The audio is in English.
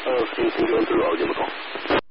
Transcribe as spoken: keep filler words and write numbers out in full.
Uh, xin xin chào anh, tôi gọi cho một con.